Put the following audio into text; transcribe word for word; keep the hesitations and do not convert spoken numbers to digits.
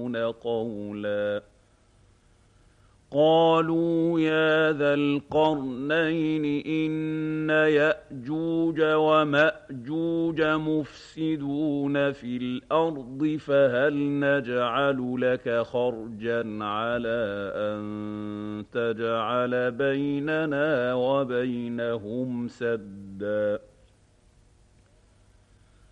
يفقهون قولا قالوا يا ذا القرنين إن يأجوج ومأجوج مفسدون في الأرض فهل نجعل لك خرجا على أن تجعل بيننا وبينهم سدا